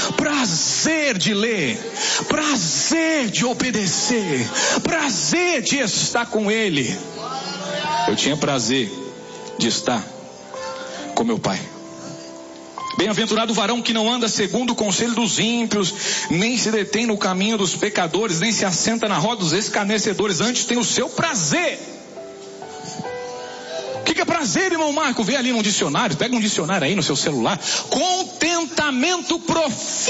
prazer de ler, prazer de obedecer, prazer de estar com Ele. Eu tinha prazer de estar com meu pai. Bem-aventurado o varão que não anda segundo o conselho dos ímpios, nem se detém no caminho dos pecadores, nem se assenta na roda dos escarnecedores, antes tem o seu prazer. O que é prazer, irmão Marco? Vê ali no dicionário, pega um dicionário aí no seu celular. Contentamento profundo.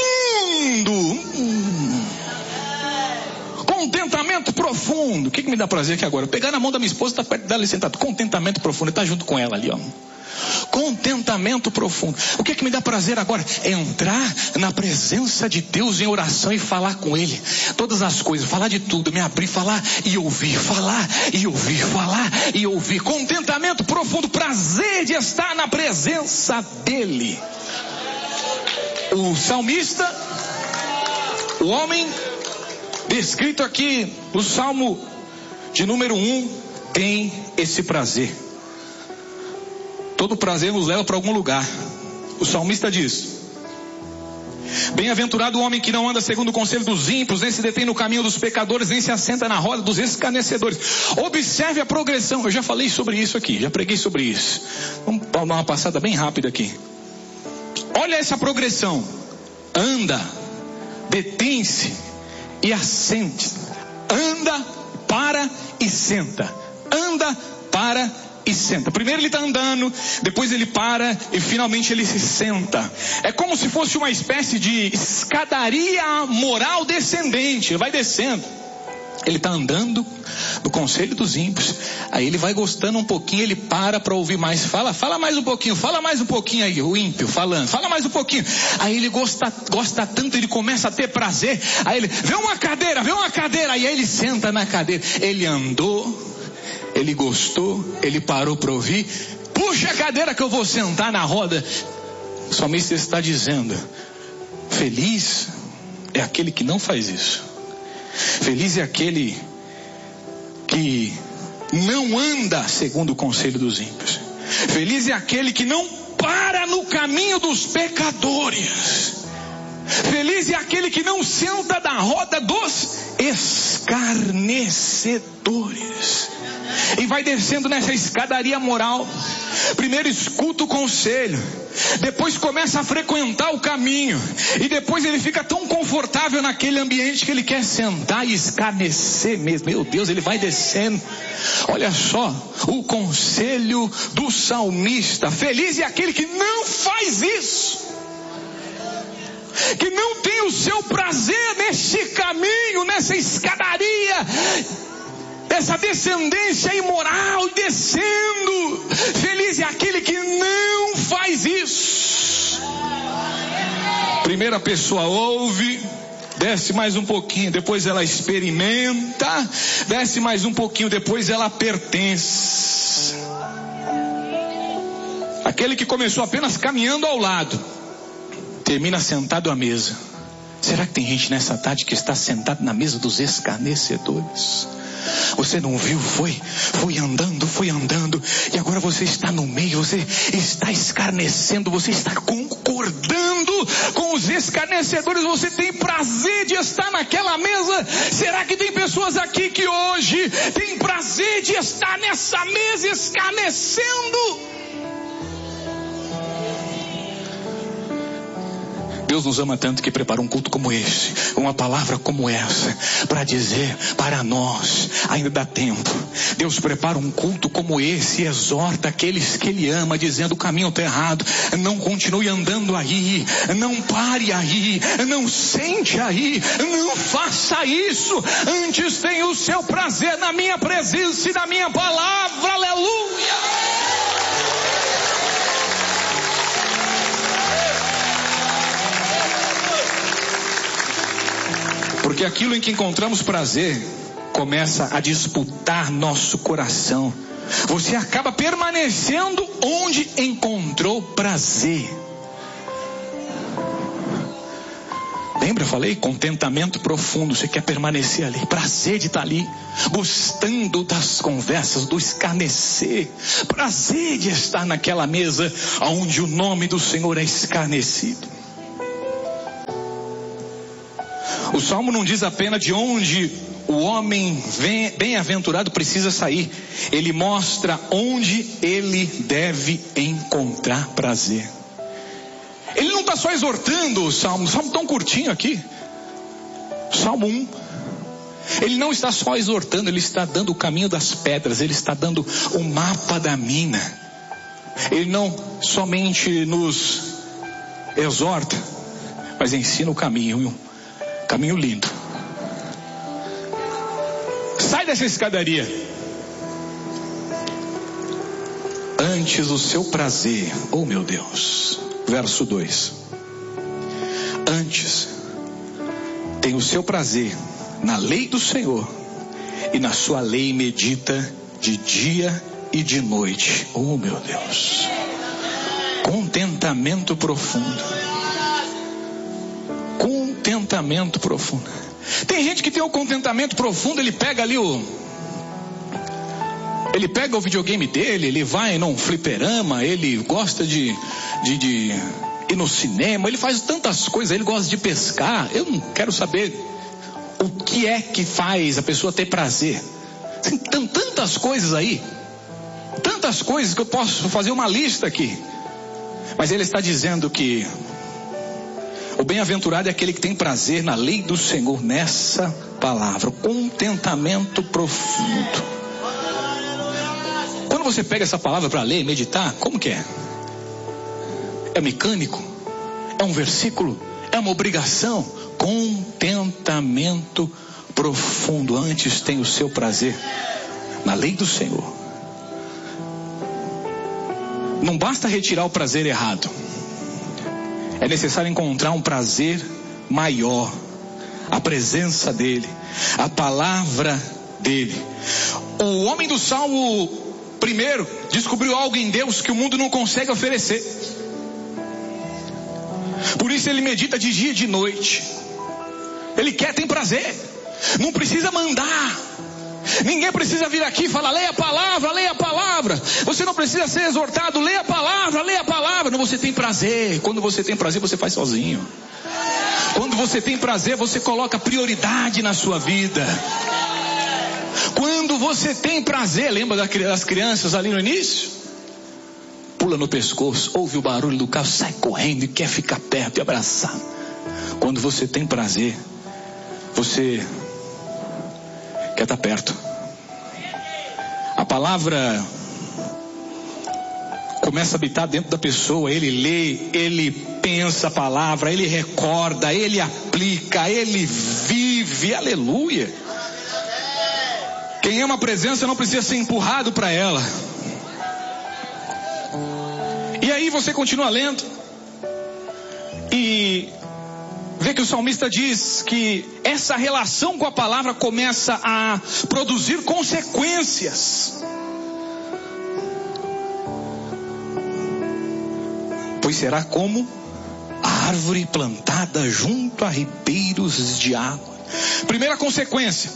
Contentamento profundo. O que me dá prazer aqui agora? Eu pegar na mão da minha esposa, tá perto dela e sentado. Contentamento profundo, tá junto com ela ali, ó. Contentamento profundo. O que me dá prazer agora? É entrar na presença de Deus em oração e falar com Ele. Todas as coisas, falar de tudo, me abrir, falar e ouvir, falar e ouvir, falar e ouvir. Contentamento profundo, prazer de estar na presença dEle. O salmista, o homem descrito aqui no Salmo de número 1, tem esse prazer. Todo prazer nos leva para algum lugar. O salmista diz: bem-aventurado o homem que não anda segundo o conselho dos ímpios, nem se detém no caminho dos pecadores, nem se assenta na roda dos escarnecedores. Observe a progressão. Eu já falei sobre isso aqui, já preguei sobre isso. Vamos dar uma passada bem rápida aqui. Olha essa progressão. Anda, detém-se e assente. Anda, para e senta. Anda, para e senta. Primeiro ele está andando, depois ele para e finalmente ele se senta. É como se fosse uma espécie de escadaria moral descendente. Ele vai descendo. Ele está andando no conselho dos ímpios. Aí ele vai gostando um pouquinho, ele para ouvir mais. Fala mais um pouquinho, fala mais um pouquinho aí, o ímpio falando, fala mais um pouquinho. Aí ele gosta tanto, ele começa a ter prazer. Aí ele, vê uma cadeira. Aí ele senta na cadeira. Ele andou, ele gostou, ele parou para ouvir. Puxa a cadeira que eu vou sentar na roda. Somente você está dizendo: feliz é aquele que não faz isso. Feliz é aquele que não anda segundo o conselho dos ímpios. Feliz é aquele que não para no caminho dos pecadores. Feliz é aquele que não senta na roda dos escarnecedores. E vai descendo nessa escadaria moral. Primeiro escuta o conselho, depois começa a frequentar o caminho, e depois ele fica tão confortável naquele ambiente que ele quer sentar e escarnecer mesmo. Meu Deus, ele vai descendo. Olha só o conselho do salmista. Feliz é aquele que não faz isso, que não tem o seu prazer nesse caminho, nessa escadaria, essa descendência imoral descendo. Feliz é aquele que não faz isso. Primeira pessoa ouve, desce mais um pouquinho, depois ela experimenta, desce mais um pouquinho, depois ela pertence. Aquele que começou apenas caminhando ao lado, termina sentado à mesa. Será que tem gente nessa tarde que está sentado na mesa dos escarnecedores? Você não viu, foi andando, e agora você está no meio, você está escarnecendo, você está concordando com os escarnecedores, você tem prazer de estar naquela mesa. Será que tem pessoas aqui que hoje têm prazer de estar nessa mesa escarnecendo? Deus nos ama tanto que preparou um culto como esse, uma palavra como essa, para dizer para nós: ainda dá tempo. Deus prepara um culto como esse e exorta aqueles que Ele ama, dizendo: o caminho está errado, não continue andando aí, não pare aí, não sente aí, não faça isso. Antes tenha o seu prazer na minha presença e na minha palavra. Aleluia! Porque aquilo em que encontramos prazer começa a disputar nosso coração. Você acaba permanecendo onde encontrou prazer. Lembra, eu falei? Contentamento profundo. Você quer permanecer ali, prazer de estar ali, gostando das conversas, do escarnecer, prazer de estar naquela mesa onde o nome do Senhor é escarnecido. O Salmo não diz apenas de onde o homem bem-aventurado precisa sair. Ele mostra onde ele deve encontrar prazer. Ele não está só exortando o Salmo tão curtinho aqui. Salmo 1. Ele não está só exortando, ele está dando o caminho das pedras, ele está dando o mapa da mina. Ele não somente nos exorta, mas ensina o caminho, caminho lindo. Sai dessa escadaria. Antes o seu prazer, oh meu Deus, verso 2. Antes tem o seu prazer na lei do Senhor, e na sua lei medita de dia e de noite. Oh meu Deus, contentamento profundo. Contentamento profundo. Tem gente que tem um contentamento profundo, ele pega ali ele pega o videogame dele, ele vai num fliperama, ele gosta de ir no cinema, ele faz tantas coisas, ele gosta de pescar. Eu não quero saber o que é que faz a pessoa ter prazer. Tem tantas coisas aí, tantas coisas que eu posso fazer uma lista aqui. Mas ele está dizendo que o bem-aventurado é aquele que tem prazer na lei do Senhor, nessa palavra, contentamento profundo. Quando você pega essa palavra para ler, meditar, como que é? É mecânico? É um versículo? É uma obrigação? Contentamento profundo. Antes tem o seu prazer na lei do Senhor. Não basta retirar o prazer errado. É necessário encontrar um prazer maior. A presença dele, a palavra dele. O homem do Salmo primeiro descobriu algo em Deus que o mundo não consegue oferecer. Por isso ele medita de dia e de noite. Ele tem prazer. Não precisa mandar. Ninguém precisa vir aqui e falar, leia a palavra, leia a palavra. Você não precisa ser exortado, leia a palavra, leia a palavra. Não, você tem prazer. Quando você tem prazer, você faz sozinho. Quando você tem prazer, você coloca prioridade na sua vida. Quando você tem prazer, lembra das crianças ali no início? Pula no pescoço, ouve o barulho do carro, sai correndo e quer ficar perto e abraçar. Quando você tem prazer, você quer estar perto. A palavra começa a habitar dentro da pessoa. Ele lê, ele pensa a palavra, ele recorda, ele aplica, ele vive. Aleluia. Quem ama a presença não precisa ser empurrado para ela. E aí você continua lendo e vê que o salmista diz que essa relação com a palavra começa a produzir consequências. Pois será como a árvore plantada junto a ribeiros de água. Primeira consequência: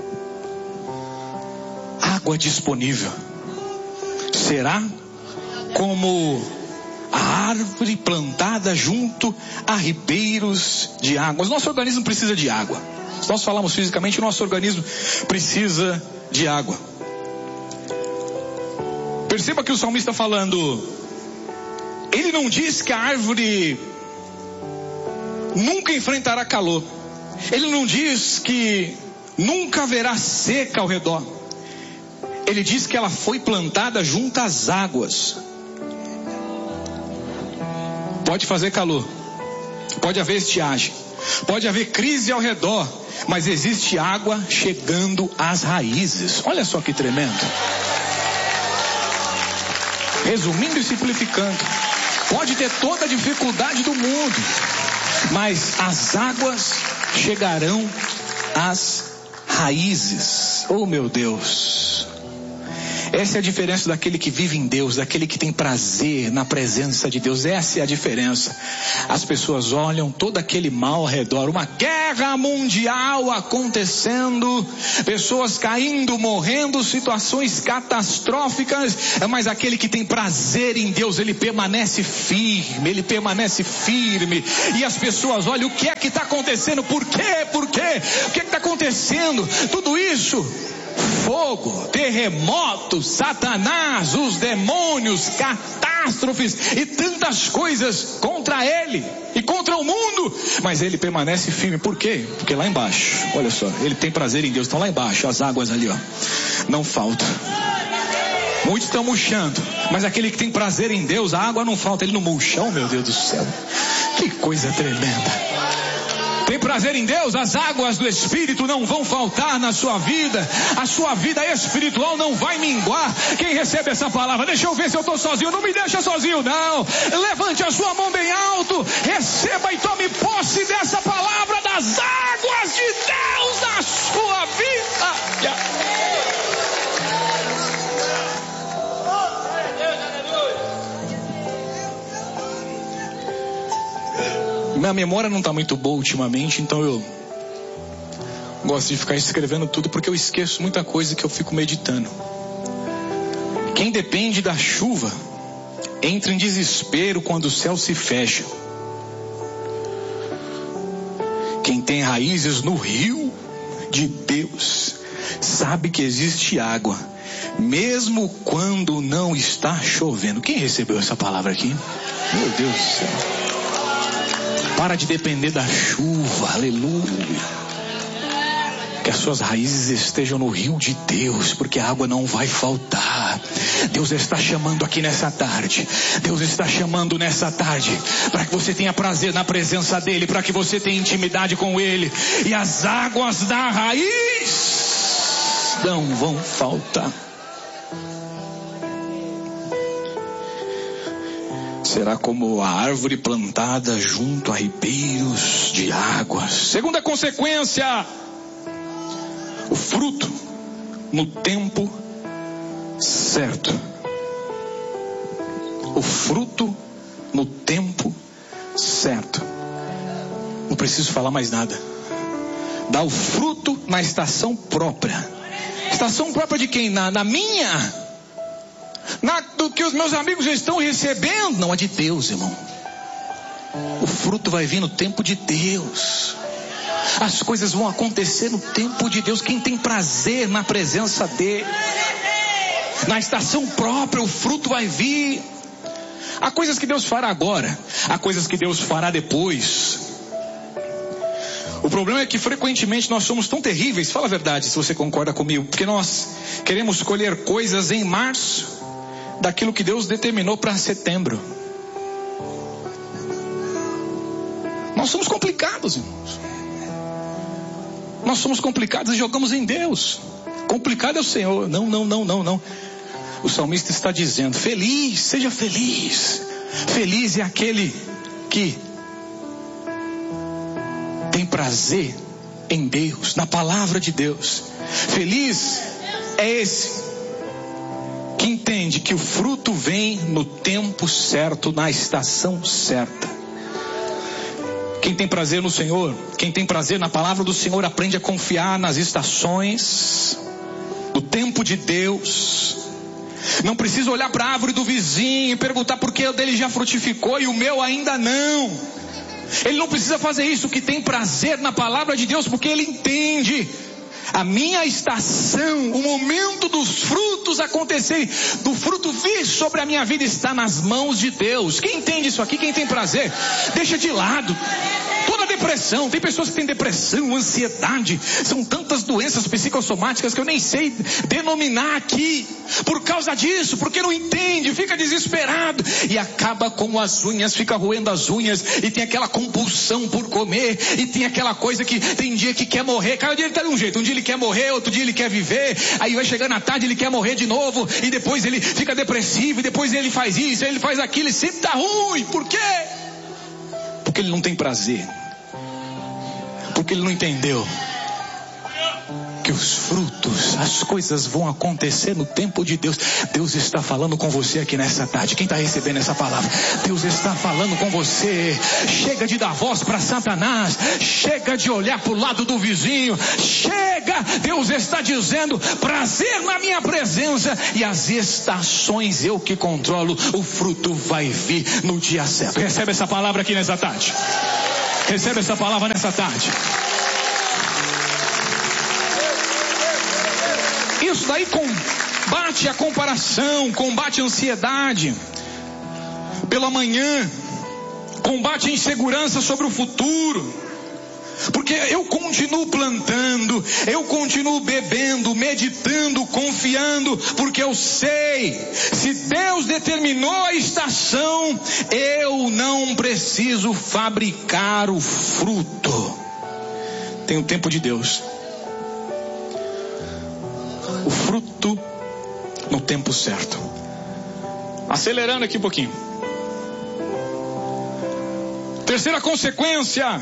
água disponível. Será como a árvore plantada junto a ribeiros de água. O nosso organismo precisa de água. Se nós falamos fisicamente, o nosso organismo precisa de água. Perceba que o salmista está falando, ele não diz que a árvore nunca enfrentará calor. Ele não diz que nunca haverá seca ao redor. Ele diz que ela foi plantada junto às águas. Pode fazer calor, pode haver estiagem, pode haver crise ao redor, mas existe água chegando às raízes. Olha só que tremendo. Resumindo e simplificando, pode ter toda a dificuldade do mundo, mas as águas chegarão às raízes. Oh meu Deus, Essa é a diferença daquele que vive em Deus, daquele que tem prazer na presença de Deus. Essa é a diferença. As pessoas olham todo aquele mal ao redor, uma guerra mundial acontecendo, pessoas caindo, morrendo, situações catastróficas, mas aquele que tem prazer em Deus, ele permanece firme, e as pessoas olham, o que é que está acontecendo? Por quê? O que é que está acontecendo? Tudo isso, fogo, terremotos, Satanás, os demônios, catástrofes e tantas coisas contra ele e contra o mundo, mas ele permanece firme. Por quê? Porque lá embaixo, olha só, ele tem prazer em Deus. Estão lá embaixo, as águas ali, ó, não falta. Muitos estão murchando, mas aquele que tem prazer em Deus, a água não falta, ele não murcha. Oh, meu Deus do céu, que coisa tremenda. Tem prazer em Deus, as águas do Espírito não vão faltar na sua vida. A sua vida espiritual não vai minguar. Quem recebe essa palavra? Deixa eu ver se eu estou sozinho. Não me deixa sozinho, não. Levante a sua mão bem alto. Receba e tome posse dessa palavra das águas de Deus na sua vida. Minha memória não está muito boa ultimamente, então eu gosto de ficar escrevendo tudo, porque eu esqueço muita coisa que eu fico meditando. Quem depende da chuva entra em desespero quando o céu se fecha. Quem tem raízes no rio de Deus sabe que existe água, mesmo quando não está chovendo. Quem recebeu essa palavra aqui? Meu Deus do céu. Para de depender da chuva, aleluia. Que as suas raízes estejam no rio de Deus, porque a água não vai faltar. Deus está chamando aqui nessa tarde. Deus está chamando nessa tarde para que você tenha prazer na presença dEle, para que você tenha intimidade com Ele. E as águas da raiz não vão faltar. Será como a árvore plantada junto a ribeiros de águas. Segunda consequência, o fruto no tempo certo. O fruto no tempo certo. Não preciso falar mais nada. Dá o fruto na estação própria. Estação própria de quem? Na minha? Do que os meus amigos estão recebendo? Não, é de Deus, irmão. O fruto vai vir no tempo de Deus. As coisas vão acontecer no tempo de Deus. Quem tem prazer na presença dele, na estação própria, o fruto vai vir. Há coisas que Deus fará agora, há coisas que Deus fará depois. O problema é que frequentemente nós somos tão terríveis, fala a verdade se você concorda comigo, porque nós queremos colher coisas em março daquilo que Deus determinou para setembro. Nós somos complicados, irmãos. Nós somos complicados e jogamos em Deus. Complicado é o Senhor. Não. O salmista está dizendo: feliz, seja feliz. Feliz é aquele que tem prazer em Deus, na palavra de Deus. Feliz é esse que entende que o fruto vem no tempo certo, na estação certa. Quem tem prazer no Senhor, quem tem prazer na palavra do Senhor, aprende a confiar nas estações, no tempo de Deus. Não precisa olhar para a árvore do vizinho e perguntar por que o dele já frutificou e o meu ainda não. Ele não precisa fazer isso. Que tem prazer na palavra de Deus, porque ele entende: a minha estação, o momento dos frutos acontecerem, do fruto vir sobre a minha vida, está nas mãos de Deus. Quem entende isso aqui, quem tem prazer, deixa de lado toda depressão. Tem pessoas que têm depressão, ansiedade, são tantas doenças psicossomáticas que eu nem sei denominar aqui, por causa disso, porque não entende, fica desesperado e acaba com as unhas, fica roendo as unhas, e tem aquela compulsão por comer, e tem aquela coisa que tem dia que quer morrer. Cada dia ele está de um jeito, um dia ele quer morrer, outro dia ele quer viver, aí vai chegando à tarde ele quer morrer de novo, e depois ele fica depressivo, e depois ele faz isso, ele faz aquilo, e sempre está ruim. Por quê? Porque ele não tem prazer, porque ele não entendeu. que os frutos, as coisas vão acontecer no tempo de Deus. Deus está falando com você aqui nessa tarde. Quem está recebendo essa palavra? Deus está falando com você. Chega de dar voz para Satanás. Chega de olhar para o lado do vizinho. Chega! Deus está dizendo: prazer na minha presença, e as estações eu que controlo. O fruto vai vir no dia certo. Recebe essa palavra aqui nessa tarde. Recebe essa palavra nessa tarde. Isso daí combate a comparação, combate a ansiedade pela manhã, combate a insegurança sobre o futuro. Porque eu continuo plantando, eu continuo bebendo, meditando, confiando, porque eu sei, se Deus determinou a estação, eu não preciso fabricar o fruto. Tem o tempo de Deus. O fruto no tempo certo. Acelerando aqui um pouquinho. Terceira consequência: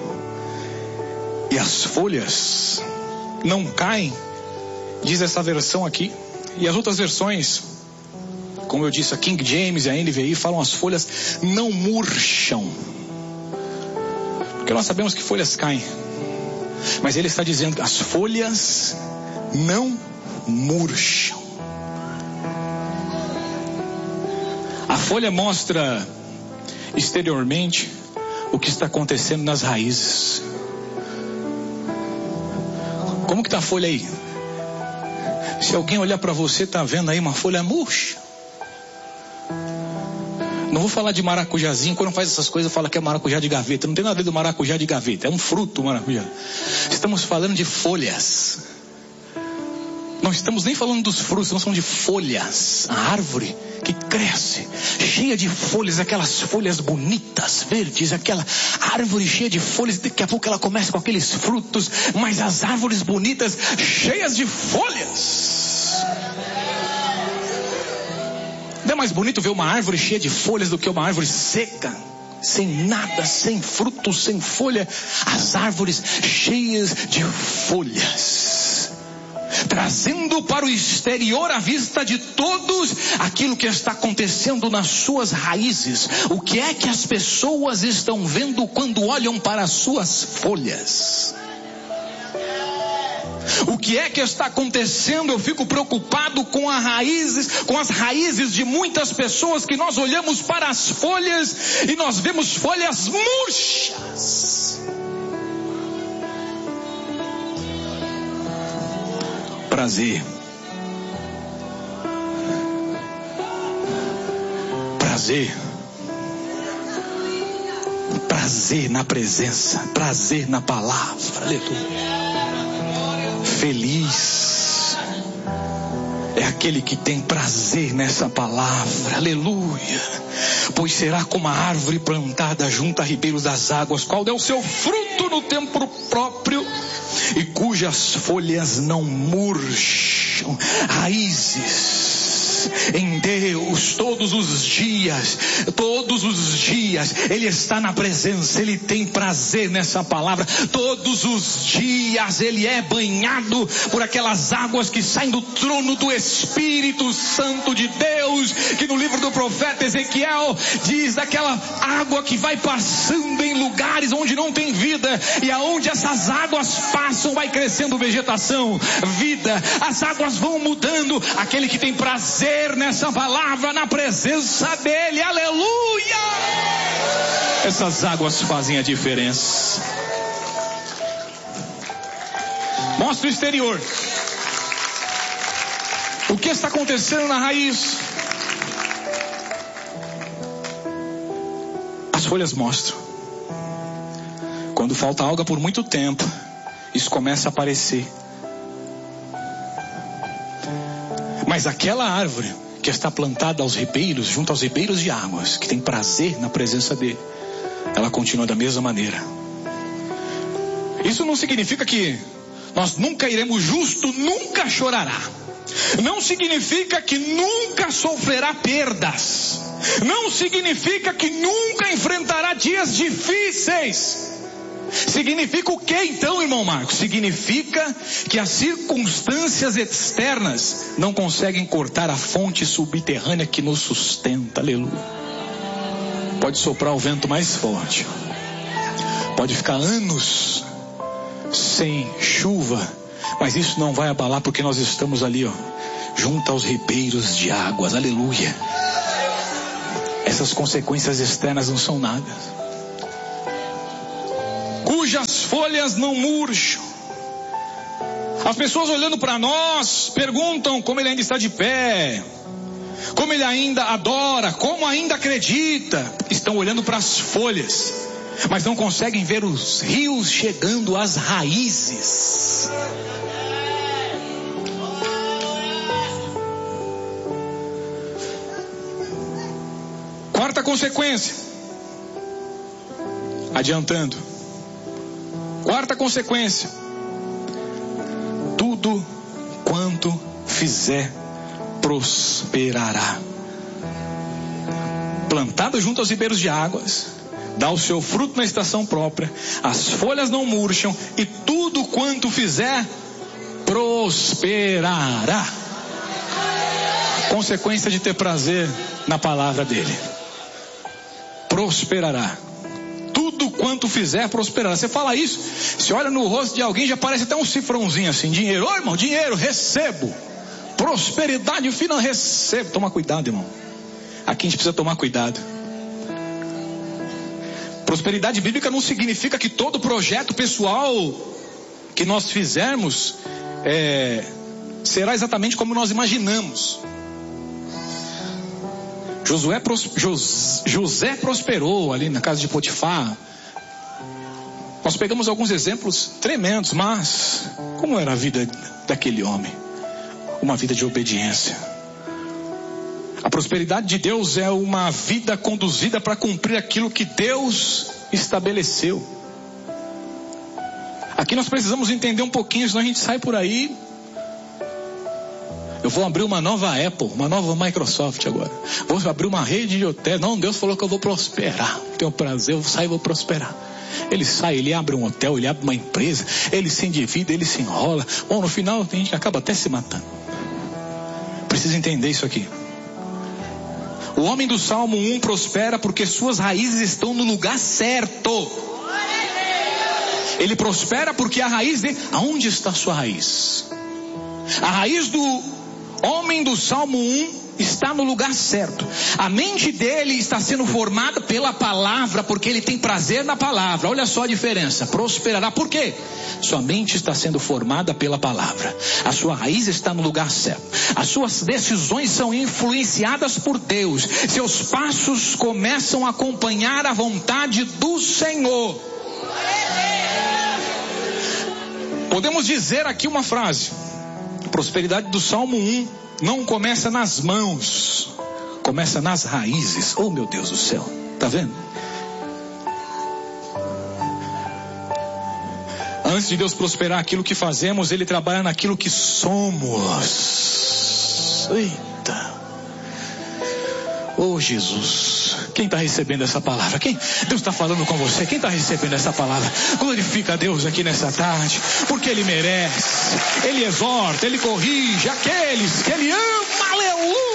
e as folhas não caem, diz essa versão aqui. E as outras versões, como eu disse, a King James e a NVI falam: as folhas não murcham. Porque nós sabemos que folhas caem, mas ele está dizendo que as folhas não murcham. A folha mostra exteriormente o que está acontecendo nas raízes. Como que está a folha aí? Se alguém olhar para você, está vendo aí uma folha murcha? Não vou falar de maracujazinho. Quando faz essas coisas, fala que é maracujá de gaveta. Não tem nada a ver do maracujá de gaveta. É um fruto, maracujá. Estamos falando de folhas. Não estamos nem falando dos frutos, estamos falando de folhas. A árvore que cresce, cheia de folhas, aquelas folhas bonitas, verdes, aquela árvore cheia de folhas. Daqui a pouco ela começa com aqueles frutos, mas as árvores bonitas, cheias de folhas. Não é mais bonito ver uma árvore cheia de folhas do que uma árvore seca, sem nada, sem frutos, sem folha. As árvores cheias de folhas, trazendo para o exterior à vista de todos aquilo que está acontecendo nas suas raízes. O que é que as pessoas estão vendo quando olham para as suas folhas? O que é que está acontecendo? Eu fico preocupado com as raízes de muitas pessoas, que nós olhamos para as folhas e nós vemos folhas murchas. Prazer. Prazer. Prazer na presença. Prazer na palavra. Aleluia. Feliz é aquele que tem prazer nessa palavra. Aleluia. Pois será como a árvore plantada junto a ribeiros das águas, qual dá o seu fruto no tempo próprio, e cujas folhas não murcham. Raízes em Deus todos os dias, Ele está na presença, Ele tem prazer nessa palavra. Todos os dias Ele é banhado por aquelas águas que saem do trono do Espírito Santo de Deus, que no livro do profeta Ezequiel diz daquela água que vai passando em lugares onde não tem vida, e aonde essas águas passam vai crescendo vegetação, vida. As águas vão mudando. Aquele que tem prazer nessa palavra, na presença dele, aleluia, essas águas fazem a diferença. Mostra o exterior. O que está acontecendo na raiz? As folhas mostram. Quando falta alga por muito tempo, isso começa a aparecer. Mas aquela árvore que está plantada aos ribeiros, junto aos ribeiros de águas, que tem prazer na presença dele, ela continua da mesma maneira. Isso não significa que nós nunca iremos, justo nunca chorará. Não significa que nunca sofrerá perdas. Não significa que nunca enfrentará dias difíceis. Significa o que então, irmão Marcos? Significa que as circunstâncias externas não conseguem cortar a fonte subterrânea que nos sustenta. Aleluia. Pode soprar o vento mais forte, pode ficar anos sem chuva, mas isso não vai abalar, porque nós estamos ali, junto aos ribeiros de águas. Aleluia. Essas consequências externas não são nada. Cujas folhas não murcham. As pessoas olhando para nós perguntam como ele ainda está de pé, como ele ainda adora, como ainda acredita. Estão olhando para as folhas, mas não conseguem ver os rios chegando às raízes. Quarta consequência, adiantando. Quarta consequência: tudo quanto fizer prosperará. Plantado junto aos ribeiros de águas, dá o seu fruto na estação própria, as folhas não murcham, e tudo quanto fizer prosperará. Consequência de ter prazer na palavra dele: prosperará. Tudo quanto fizer prosperará. Você fala isso, você olha no rosto de alguém, já parece até um cifrãozinho assim: dinheiro. Ô irmão, dinheiro, recebo. Prosperidade final, recebo. Toma cuidado, irmão. Aqui a gente precisa tomar cuidado. Prosperidade bíblica não significa que todo projeto pessoal que nós fizermos será exatamente como nós imaginamos. José prosperou ali na casa de Potifar. Nós pegamos alguns exemplos tremendos, mas como era a vida daquele homem? Uma vida de obediência. A prosperidade de Deus é uma vida conduzida para cumprir aquilo que Deus estabeleceu. Aqui nós precisamos entender um pouquinho, senão a gente sai por aí. Eu vou abrir uma nova Apple, uma nova Microsoft agora. Vou abrir uma rede de hotel. Não, Deus falou que eu vou prosperar. Tenho prazer, eu vou sair e vou prosperar. Ele sai, ele abre um hotel, ele abre uma empresa, ele se endivida, ele se enrola. Bom, no final a gente acaba até se matando. Precisa entender isso aqui. O homem do Salmo 1 prospera porque suas raízes estão no lugar certo. Ele prospera porque a raiz dele... Aonde está a sua raiz? A raiz do homem do Salmo 1 está no lugar certo. A mente dele está sendo formada pela palavra, porque ele tem prazer na palavra. Olha só a diferença. Prosperará. Por quê? Sua mente está sendo formada pela palavra. A sua raiz está no lugar certo. As suas decisões são influenciadas por Deus. Seus passos começam a acompanhar a vontade do Senhor. Podemos dizer aqui uma frase: a prosperidade do Salmo 1 não começa nas mãos, começa nas raízes. Oh, meu Deus do céu, tá vendo? Antes de Deus prosperar aquilo que fazemos, Ele trabalha naquilo que somos. Eita! Oh, Jesus! Quem está recebendo essa palavra? Deus está falando com você. Quem está recebendo essa palavra? Glorifica a Deus aqui nessa tarde, porque Ele merece. Ele exorta, Ele corrige aqueles que Ele ama. Aleluia!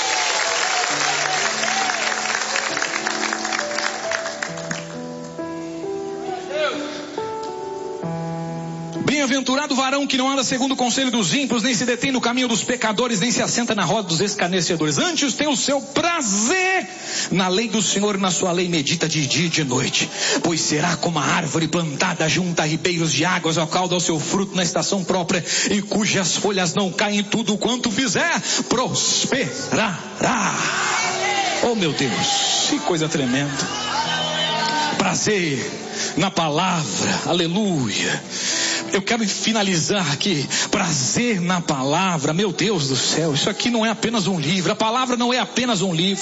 Bem-aventurado o varão que não anda segundo o conselho dos ímpios, nem se detém no caminho dos pecadores, nem se assenta na roda dos escarnecedores. Antes tem o seu prazer na lei do Senhor, e na sua lei medita de dia e de noite. Pois será como a árvore plantada junto a ribeiros de águas, ao qual dá o seu fruto na estação própria, e cujas folhas não caem. Tudo quanto fizer prosperará. Oh, meu Deus, que coisa tremenda. Prazer na palavra. Aleluia. Eu quero finalizar aqui. Prazer na palavra. Meu Deus do céu, isso aqui não é apenas um livro. A palavra não é apenas um livro.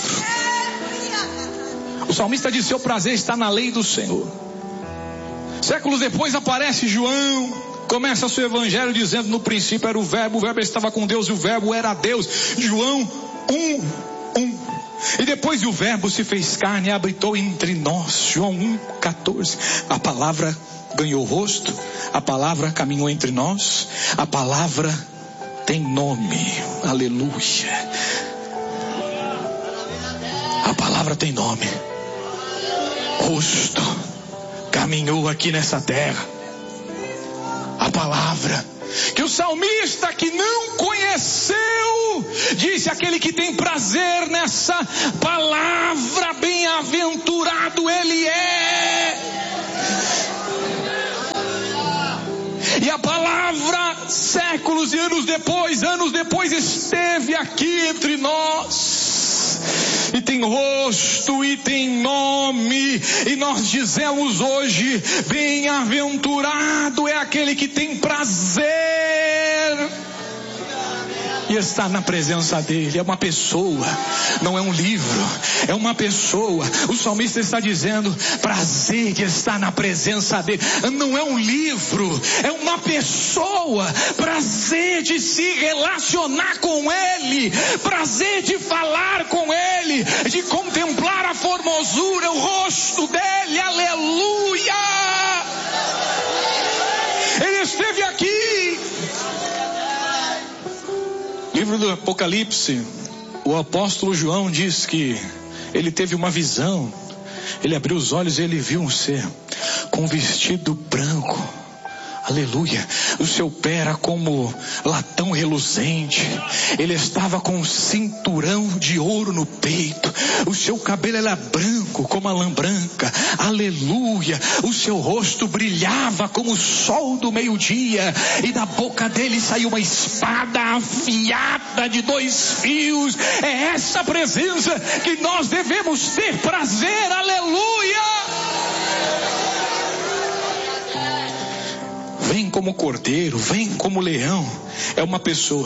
O salmista diz: seu prazer está na lei do Senhor. Séculos depois aparece João, começa seu evangelho dizendo: no princípio era o verbo estava com Deus e o verbo era Deus. João 1:1. E depois o verbo se fez carne e habitou entre nós. João 1:14. A palavra ganhou rosto, a palavra caminhou entre nós, a palavra tem nome. Aleluia. A palavra tem nome. Rosto caminhou aqui nessa terra. A palavra que o salmista que não conheceu disse: aquele que tem prazer nessa palavra, bem-aventurado ele é. E a palavra, séculos e anos depois esteve aqui entre nós. E tem rosto e tem nome. E nós dizemos hoje: bem-aventurado é aquele que tem prazer e está na presença dele. É uma pessoa, não é um livro, é uma pessoa. O salmista está dizendo: prazer de estar na presença dele. Não é um livro, é uma pessoa. Prazer de se relacionar com ele, prazer de falar com ele, de contemplar a formosura, o rosto dele. Aleluia! Ele esteve aqui. Livro do Apocalipse, o apóstolo João diz que ele teve uma visão. Ele abriu os olhos e ele viu um ser com um vestido branco. Aleluia. O seu pé era como latão reluzente. Ele estava com um cinturão de ouro no peito. O seu cabelo era branco como a lã branca. Aleluia. O seu rosto brilhava como o sol do meio-dia. E da boca dele saiu uma espada afiada de 2 fios. É essa presença que nós devemos ter prazer. Aleluia. Vem como cordeiro, vem como leão. É uma pessoa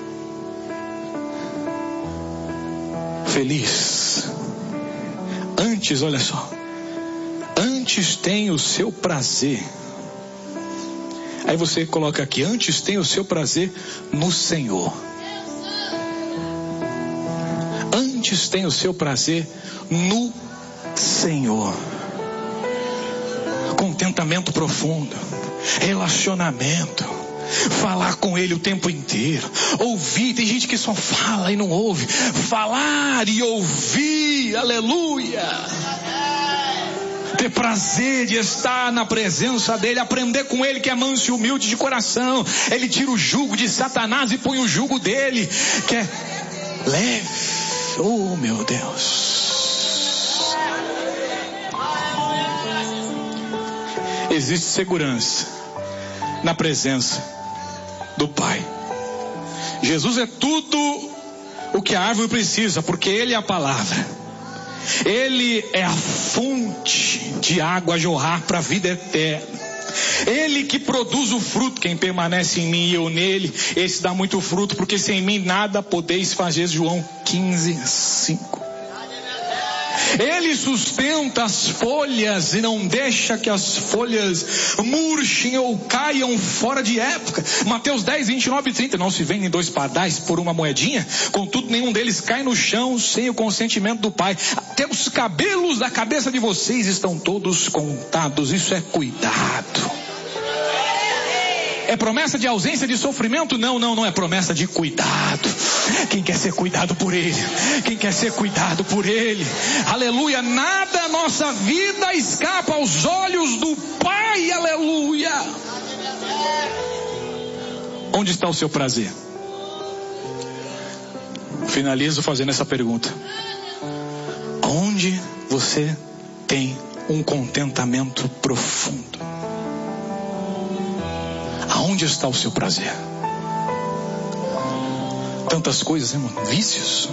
feliz. Antes, olha só, antes tem o seu prazer. Aí você coloca aqui: antes tem o seu prazer no Senhor. Antes tem o seu prazer no Senhor. Contentamento profundo, relacionamento, falar com ele o tempo inteiro, ouvir. Tem gente que só fala e não ouve. Falar e ouvir. Aleluia. Ter prazer de estar na presença dele, aprender com ele que é manso e humilde de coração. Ele tira o jugo de Satanás e põe o jugo dele, que é leve. Oh, meu Deus. Existe segurança na presença do Pai. Jesus é tudo o que a árvore precisa, porque ele é a palavra. Ele é a fonte de água a jorrar para a vida eterna. Ele que produz o fruto. Quem permanece em mim e eu nele, esse dá muito fruto, porque sem mim nada podeis fazer. João 15:5. Ele sustenta as folhas e não deixa que as folhas murchem ou caiam fora de época. Mateus 10:29-30. Não se vendem 2 pardais por uma moedinha, contudo nenhum deles cai no chão sem o consentimento do Pai. Até os cabelos da cabeça de vocês estão todos contados. Isso é cuidado. É promessa de ausência de sofrimento? Não é promessa de cuidado. Quem quer ser cuidado por ele? Quem quer ser cuidado por ele? Aleluia. Nada na nossa vida escapa aos olhos do Pai. Aleluia. Onde está o seu prazer? Finalizo fazendo essa pergunta: onde você tem um contentamento profundo? Aonde está o seu prazer? Tantas coisas, irmão. Vícios,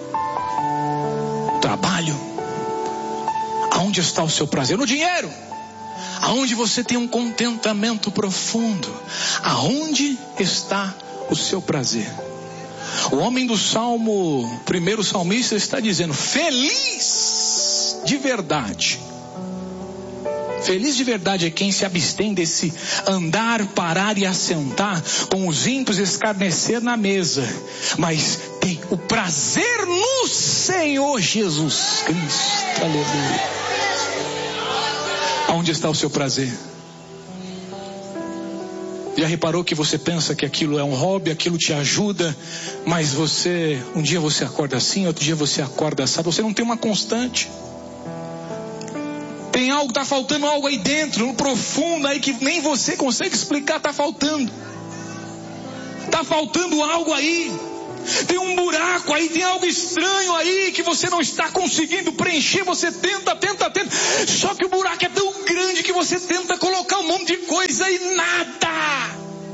trabalho. Aonde está o seu prazer? No dinheiro. Aonde você tem um contentamento profundo? Aonde está o seu prazer? O homem do Salmo, primeiro salmista, está dizendo: feliz de verdade. Feliz de verdade é quem se abstém desse andar, parar e assentar, com os ímpios escarnecer na mesa, mas tem o prazer no Senhor Jesus Cristo. Aleluia. Aonde está o seu prazer? Já reparou que você pensa que aquilo é um hobby, aquilo te ajuda, mas um dia você acorda assim, outro dia você acorda assado, você não tem uma constante. Tem algo, está faltando algo aí dentro, no profundo aí que nem você consegue explicar, está faltando. Está faltando algo aí. Tem um buraco aí, tem algo estranho aí que você não está conseguindo preencher. Você tenta. Só que o buraco é tão grande que você tenta colocar um monte de coisa e nada.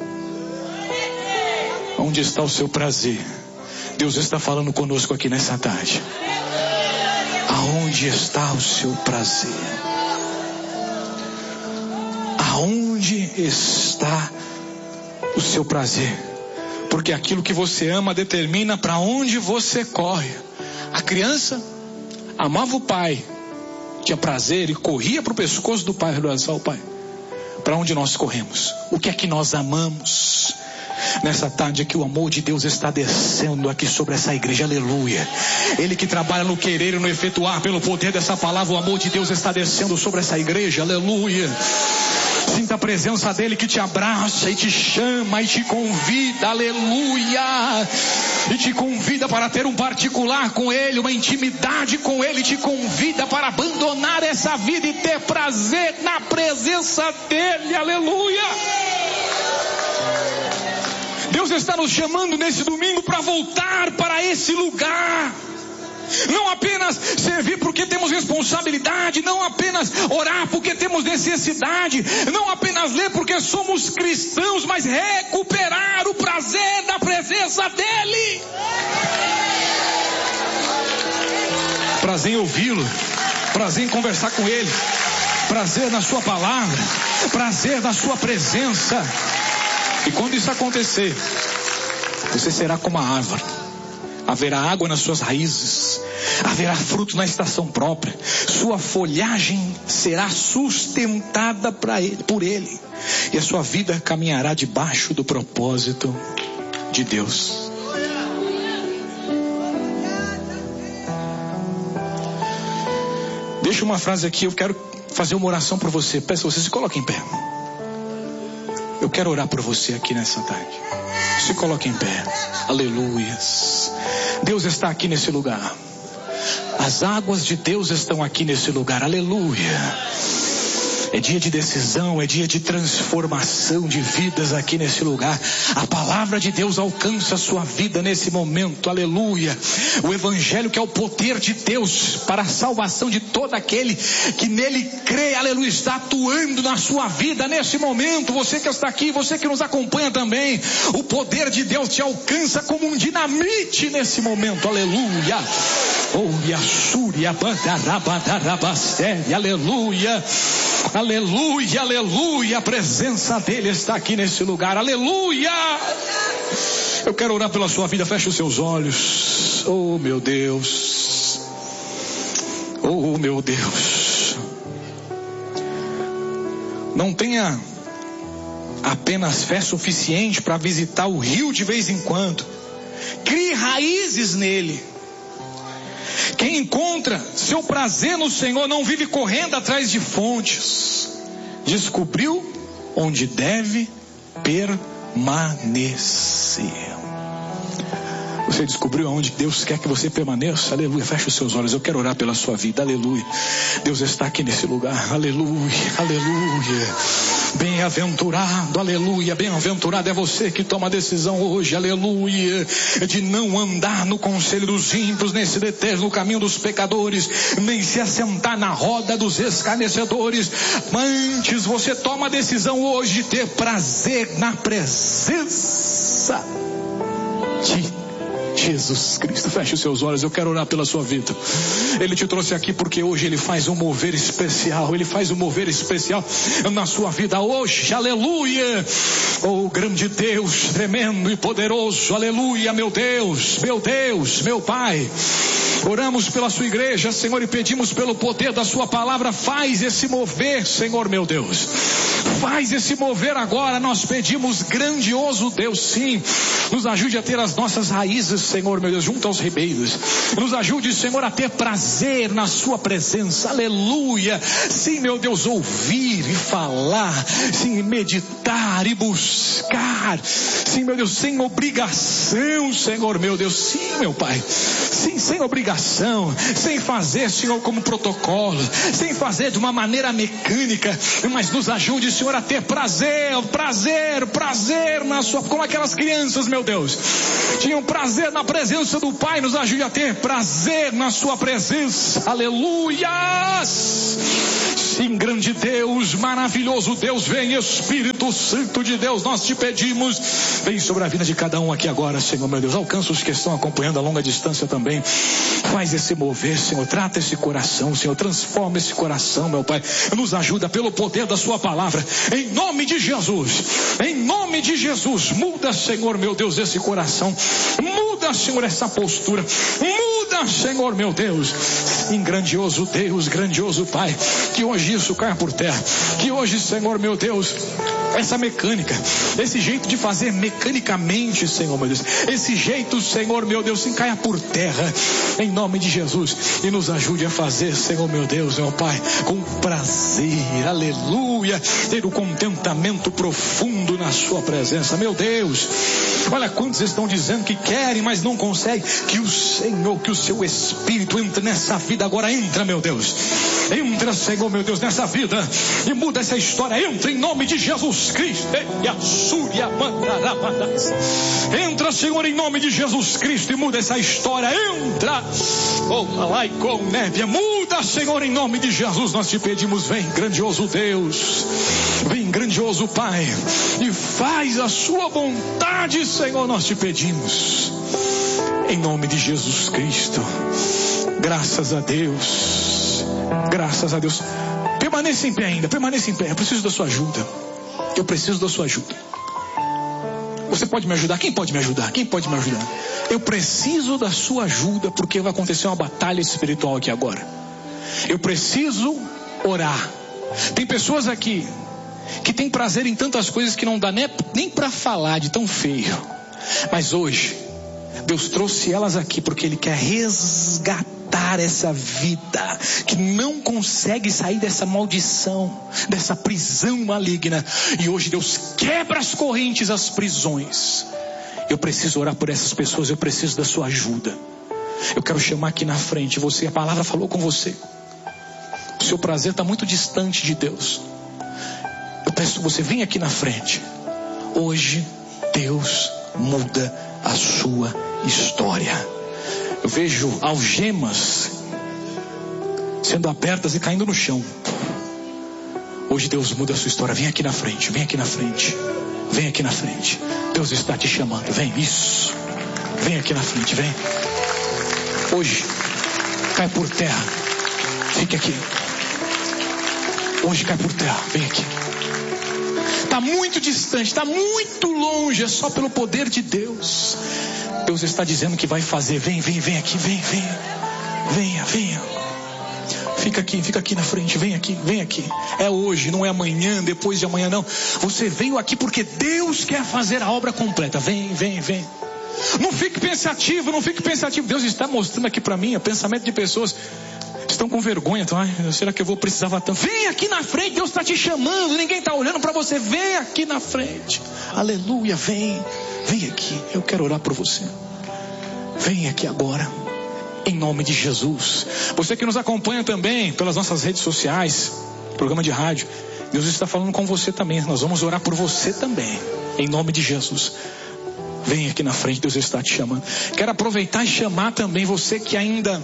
Onde está o seu prazer? Deus está falando conosco aqui nessa tarde. Aonde está o seu prazer? Aonde está o seu prazer? Porque aquilo que você ama determina para onde você corre. A criança amava o pai, tinha prazer e corria para o pescoço do pai, abraçar o pai. Para onde nós corremos? O que é que nós amamos? Nessa tarde aqui o amor de Deus está descendo aqui sobre essa igreja, aleluia. Ele que trabalha no querer e no efetuar pelo poder dessa palavra, o amor de Deus está descendo sobre essa igreja, aleluia. Sinta a presença dele que te abraça e te chama e te convida, aleluia. E te convida para ter um particular com ele, uma intimidade com ele, te convida para abandonar essa vida e ter prazer na presença dele, aleluia. Deus está nos chamando nesse domingo para voltar para esse lugar. Não apenas servir porque temos responsabilidade, não apenas orar porque temos necessidade, não apenas ler porque somos cristãos, mas recuperar o prazer da presença dele. Prazer em ouvi-lo, prazer em conversar com ele, prazer na sua palavra, prazer na sua presença. E quando isso acontecer, você será como a árvore. Haverá água nas suas raízes, haverá fruto na estação própria, sua folhagem será sustentada por ele, e a sua vida caminhará debaixo do propósito de Deus. Deixa uma frase aqui, eu quero fazer uma oração por você. Peço a você, se coloque em pé. Eu quero orar por você aqui nessa tarde. Se coloque em pé. Aleluias. Deus está aqui nesse lugar. As águas de Deus estão aqui nesse lugar. Aleluia. É dia de decisão, é dia de transformação de vidas aqui nesse lugar. A palavra de Deus alcança a sua vida nesse momento, aleluia. O evangelho, que é o poder de Deus para a salvação de todo aquele que nele crê, aleluia, está atuando na sua vida nesse momento. Você que está aqui, você que nos acompanha também, o poder de Deus te alcança como um dinamite nesse momento, aleluia. Oh, Yassúria, Bandarabastéria, aleluia. Aleluia, aleluia, a presença dele está aqui nesse lugar, aleluia. Eu quero orar pela sua vida, feche os seus olhos. Oh meu Deus, oh meu Deus. Não tenha apenas fé suficiente para visitar o rio de vez em quando. Crie raízes nele. Quem encontra seu prazer no Senhor não vive correndo atrás de fontes. Descobriu onde deve permanecer. Você descobriu aonde Deus quer que você permaneça? Aleluia. Feche os seus olhos. Eu quero orar pela sua vida. Aleluia. Deus está aqui nesse lugar. Aleluia. Aleluia. Bem-aventurado, aleluia, bem-aventurado é você que toma a decisão hoje, aleluia, de não andar no conselho dos ímpios, nem se deter no caminho dos pecadores, nem se assentar na roda dos escarnecedores. Antes você toma a decisão hoje de ter prazer na presença de Jesus Cristo. Feche os seus olhos, eu quero orar pela sua vida. Ele te trouxe aqui porque hoje ele faz um mover especial. Ele faz um mover especial na sua vida hoje, aleluia. Oh, grande Deus, tremendo e poderoso, aleluia, meu Deus, meu Pai. Oramos pela sua igreja, Senhor, e pedimos pelo poder da sua palavra. Faz esse mover, Senhor, meu Deus. Faz esse mover agora, nós pedimos, grandioso Deus, sim. Nos ajude a ter as nossas raízes, Senhor, meu Deus, junto aos ribeiros. Nos ajude, Senhor, a ter prazer na sua presença. Aleluia. Sim, meu Deus, ouvir e falar. Sim, meditar e buscar. Sim, meu Deus, sem obrigação, Senhor, meu Deus. Sim, meu Pai. Sim, sem obrigação. Sem fazer, Senhor, como protocolo. Sem fazer de uma maneira mecânica. Mas nos ajude, Senhor, a ter prazer na sua... Como aquelas crianças, meu Deus, tinham prazer na presença do Pai. Nos ajude a ter prazer na sua presença. Aleluias. Sim, grande Deus, maravilhoso Deus, vem, Espírito Santo de Deus, nós te pedimos, vem sobre a vida de cada um aqui agora, Senhor, meu Deus, alcança os que estão acompanhando a longa distância também, faz esse mover, Senhor, trata esse coração, Senhor, transforma esse coração, meu Pai, nos ajuda pelo poder da sua palavra, em nome de Jesus, muda, Senhor, meu Deus, esse coração, muda, Senhor, essa postura, muda, Senhor, meu Deus, sim, grandioso Deus, grandioso Pai, que hoje isso caia por terra, que hoje, Senhor, meu Deus, essa mecânica, esse jeito de fazer mecanicamente, Senhor, meu Deus, esse jeito, Senhor, meu Deus, sim, caia por terra, em nome de Jesus, e nos ajude a fazer, Senhor, meu Deus, meu Pai, com prazer, aleluia, ter o contentamento profundo na sua presença, meu Deus. Olha quantos estão dizendo que querem, mas não conseguem. Que o Senhor, que o seu Espírito entre nessa vida agora. Entra, meu Deus. Entra, Senhor, meu Deus, nessa vida e muda essa história. Entra em nome de Jesus Cristo. Entra, Senhor, em nome de Jesus Cristo e muda essa história. Entra. Lá e com neve. Muda, Senhor, em nome de Jesus. Nós te pedimos, vem, grandioso Deus. Vem, grandioso Pai, e faz a sua vontade, Senhor, nós te pedimos, em nome de Jesus Cristo. Graças a Deus, graças a Deus. Permaneça em pé ainda, permaneça em pé. Eu preciso da sua ajuda. Eu preciso da sua ajuda. Você pode me ajudar? Quem pode me ajudar? Quem pode me ajudar? Eu preciso da sua ajuda, porque vai acontecer uma batalha espiritual aqui agora. Eu preciso orar. Tem pessoas aqui que tem prazer em tantas coisas que não dá nem para falar de tão feio. Mas hoje Deus trouxe elas aqui porque Ele quer resgatar essa vida que não consegue sair dessa maldição, dessa prisão maligna. E hoje Deus quebra as correntes, as prisões. Eu preciso orar por essas pessoas, eu preciso da sua ajuda. Eu quero chamar aqui na frente você, a palavra falou com você. O seu prazer está muito distante de Deus. Eu peço que você venha aqui na frente. Hoje Deus muda a sua história. Eu vejo algemas sendo abertas e caindo no chão. Hoje Deus muda a sua história. Vem aqui na frente, vem aqui na frente, vem aqui na frente. Deus está te chamando. Vem, isso. Vem aqui na frente, vem. Hoje cai por terra. Fique aqui. Hoje cai por terra. Vem aqui. Está muito distante, está muito longe. É só pelo poder de Deus. Deus está dizendo que vai fazer. Vem aqui, venha. Fica aqui na frente, vem aqui. É hoje, não é amanhã, depois de amanhã, não. Você veio aqui porque Deus quer fazer a obra completa. Vem. Não fique pensativo. Deus está mostrando aqui para mim o pensamento de pessoas estão com vergonha. Então, será que eu vou precisar tanto? Vem aqui na frente, Deus está te chamando. Ninguém está olhando para você. Vem aqui na frente. Aleluia, vem aqui. Eu quero orar por você. Vem aqui agora, em nome de Jesus. Você que nos acompanha também pelas nossas redes sociais, programa de rádio, Deus está falando com você também. Nós vamos orar por você também, em nome de Jesus. Vem aqui na frente, Deus está te chamando. Quero aproveitar e chamar também você que ainda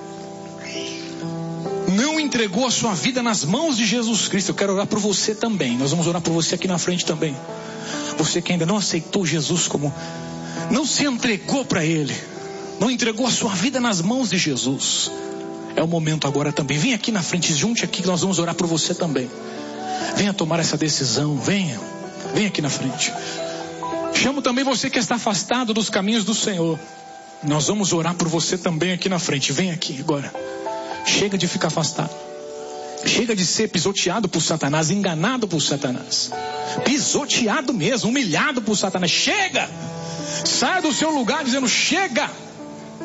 não entregou a sua vida nas mãos de Jesus Cristo. Eu quero orar por você também. Nós vamos orar por você aqui na frente também. Você que ainda não aceitou Jesus como... não se entregou para Ele, não entregou a sua vida nas mãos de Jesus. É o momento agora também. Vem aqui na frente, junte aqui que nós vamos orar por você também. Venha tomar essa decisão, venha aqui na frente. Chamo também você que está afastado dos caminhos do Senhor. Nós vamos orar por você também aqui na frente. Vem aqui agora. Chega de ficar afastado. Chega de ser pisoteado por Satanás, enganado por Satanás. Pisoteado mesmo, humilhado por Satanás. Chega! Saia do seu lugar dizendo chega!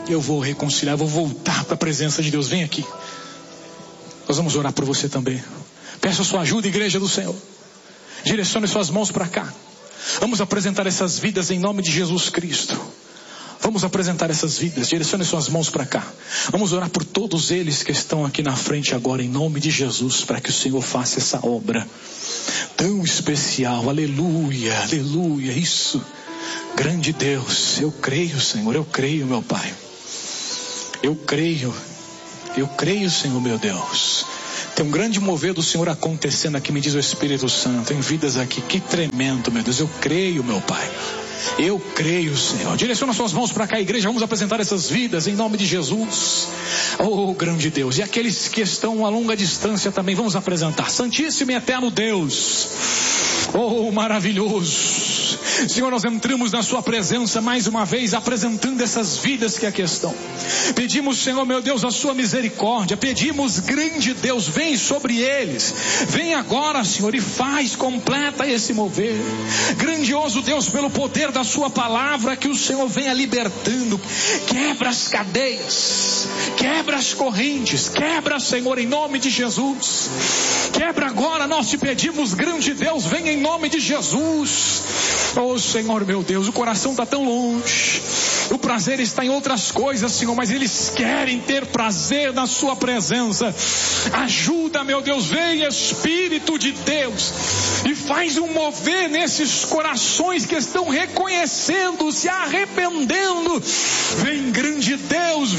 eu vou reconciliar, eu vou voltar para a presença de Deus. Vem aqui. Nós vamos orar por você também. Peço a sua ajuda, igreja do Senhor. Direcione suas mãos para cá. Vamos apresentar essas vidas em nome de Jesus Cristo. Vamos apresentar essas vidas. Direcione suas mãos para cá. Vamos orar por todos eles que estão aqui na frente agora, em nome de Jesus, para que o Senhor faça essa obra tão especial. Aleluia, aleluia. Isso. Grande Deus, eu creio, Senhor, eu creio, meu Pai. Eu creio, Senhor, meu Deus. Tem um grande mover do Senhor acontecendo aqui, me diz o Espírito Santo, em vidas aqui. Que tremendo, meu Deus. Eu creio, meu Pai. Eu creio, Senhor. Direciona suas mãos para cá, igreja. Vamos apresentar essas vidas em nome de Jesus. Oh, grande Deus. E aqueles que estão a longa distância também vamos apresentar. Santíssimo e eterno Deus. Oh, maravilhoso. Senhor, nós entramos na sua presença mais uma vez, apresentando essas vidas que aqui estão. Pedimos, Senhor, meu Deus, a sua misericórdia. Pedimos, grande Deus, vem sobre eles. Vem agora, Senhor, e faz, completa esse mover. Grandioso Deus, pelo poder da sua palavra, que o Senhor venha libertando. Quebra as cadeias, quebra as correntes, quebra, Senhor, em nome de Jesus. Quebra agora, nós te pedimos, grande Deus, venha em nome de Jesus. Oh, Senhor, meu Deus, o coração está tão longe. O prazer está em outras coisas, Senhor, mas eles querem ter prazer na sua presença. Ajuda, meu Deus, vem Espírito de Deus e faz um mover nesses corações que estão reconhecendo, se arrependendo. Vem grande Deus,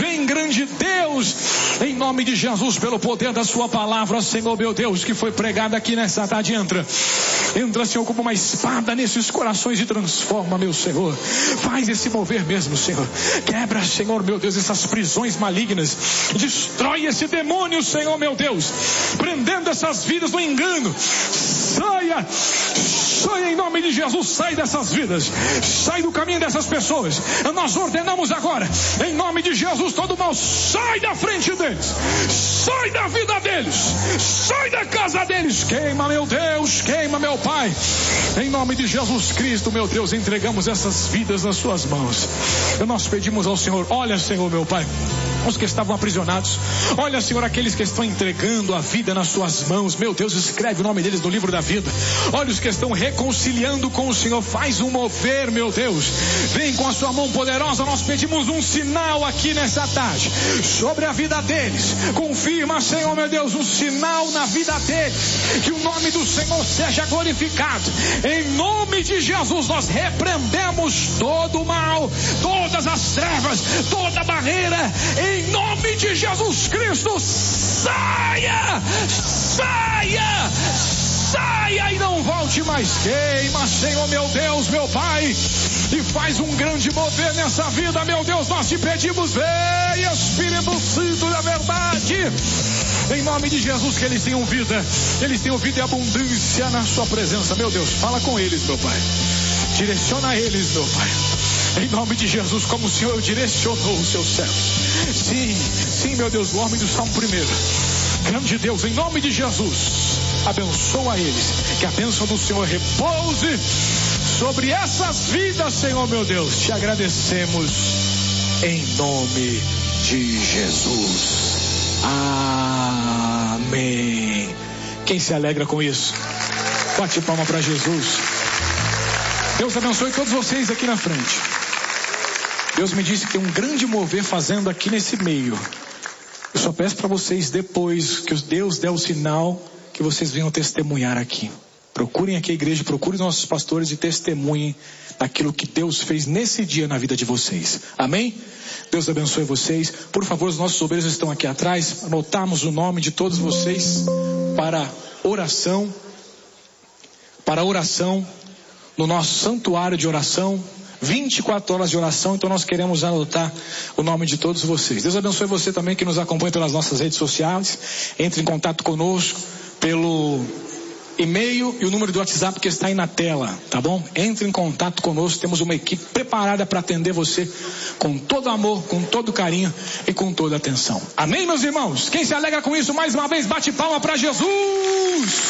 em nome de Jesus, pelo poder da sua palavra, Senhor, meu Deus, que foi pregada aqui nessa tarde. Entra, Senhor, como uma espada nesses corações e transforma, meu Senhor. Faz esse mover mesmo, Senhor. Quebra, Senhor, meu Deus, essas prisões malignas. Destrói esse demônio, Senhor, meu Deus, prendendo essas vidas no engano. Saia em nome de Jesus, sai dessas vidas, sai do caminho dessas pessoas. Nós ordenamos agora, em nome de Jesus, todo mal sai da frente deles, sai da vida deles, sai da casa deles. Queima, meu Deus, queima, meu Pai, em nome de Jesus Cristo, meu Deus, entregamos essas vidas nas suas mãos. Nós pedimos ao Senhor, olha, Senhor, meu Pai, os que estavam aprisionados, olha, Senhor, aqueles que estão entregando a vida nas suas mãos, meu Deus, escreve o nome deles no livro da vida. Olha os que estão reconciliando com o Senhor, faz um mover, meu Deus, vem com a sua mão poderosa. Nós pedimos um sinal aqui nessa tarde, sobre a vida deles. Confirma, Senhor, meu Deus, um sinal na vida deles, que o nome do Senhor seja glorificado. Em nome de Jesus, nós repreendemos todo o mal, todas as trevas, toda barreira, em nome de Jesus Cristo. Saia e não volte mais. Queima, Senhor, meu Deus, meu Pai, e faz um grande mover nessa vida, meu Deus. Nós te pedimos, vem Espírito Santo da verdade, em nome de Jesus, que eles tenham vida e abundância na sua presença, meu Deus. Fala com eles, meu Pai, direciona eles, meu Pai, em nome de Jesus, como o Senhor direcionou os seus servos. Sim, meu Deus, o homem do Salmo 1, grande Deus, em nome de Jesus, abençoa eles, que a bênção do Senhor repouse sobre essas vidas, Senhor, meu Deus. Te agradecemos em nome de Jesus. Amém. Quem se alegra com isso? Bate palma para Jesus. Deus abençoe todos vocês aqui na frente. Deus me disse que tem um grande mover fazendo aqui nesse meio. Eu só peço para vocês, depois que Deus der o sinal, que vocês venham testemunhar aqui. Procurem aqui a igreja, procurem nossos pastores e testemunhem daquilo que Deus fez nesse dia na vida de vocês. Amém? Deus abençoe vocês. Por favor, os nossos obreiros estão aqui atrás. Anotamos o nome de todos vocês para oração no nosso santuário de oração. 24 horas de oração, então nós queremos anotar o nome de todos vocês. Deus abençoe você também que nos acompanha pelas nossas redes sociais. Entre em contato conosco pelo e-mail e o número do WhatsApp que está aí na tela, tá bom? Entre em contato conosco, temos uma equipe preparada para atender você com todo amor, com todo carinho e com toda atenção. Amém, meus irmãos? Quem se alegra com isso, mais uma vez, bate palma para Jesus!